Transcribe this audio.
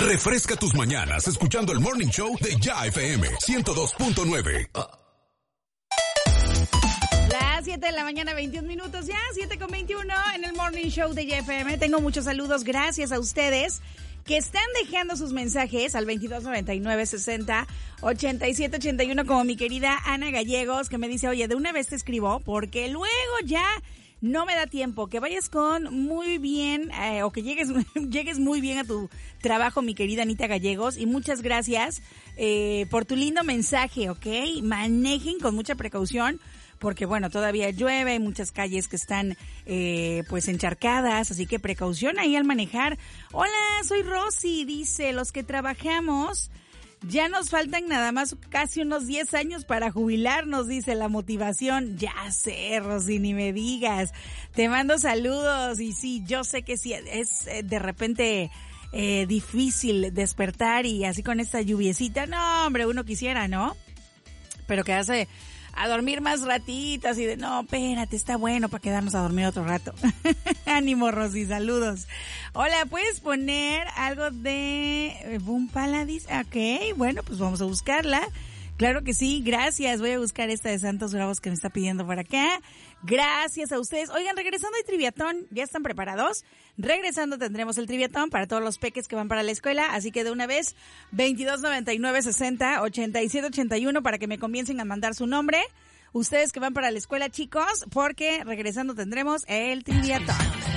Refresca tus mañanas escuchando el Morning Show de Ya FM 102.9. Las 7 de la mañana, 21 minutos, ya 7:21 en el Morning Show de Ya FM. Tengo muchos saludos, gracias a ustedes que están dejando sus mensajes al 2299-60-8781, como mi querida Ana Gallegos, que me dice, oye, de una vez te escribo, porque luego ya no me da tiempo. Que vayas con muy bien, o que llegues muy bien a tu trabajo, mi querida Anita Gallegos, y muchas gracias por tu lindo mensaje, ¿ok? Manejen con mucha precaución, porque bueno, todavía llueve, hay muchas calles que están pues encharcadas, así que precaución ahí al manejar. Hola, soy Rosy, dice, los que trabajamos ya nos faltan nada más casi unos 10 años para jubilarnos, dice la motivación. Ya sé, Rosy, ni me digas. Te mando saludos y sí, yo sé que sí, es de repente difícil despertar y así con esta lluviecita. No, hombre, uno quisiera, ¿no? Pero quedarse a dormir más ratitas y de, no, espérate, está bueno para quedarnos a dormir otro rato. Ánimo, Rosy, saludos. Hola, ¿puedes poner algo de Boom Paladis? Ok, bueno, pues vamos a buscarla. Claro que sí, gracias. Voy a buscar esta de Santos Bravos que me está pidiendo por acá. Gracias a ustedes. Oigan, regresando al triviatón, ¿ya están preparados? Regresando tendremos el triviatón para todos los peques que van para la escuela, así que de una vez, 2299-60-8781 para que me comiencen a mandar su nombre. Ustedes que van para la escuela, chicos, porque regresando tendremos el triviatón.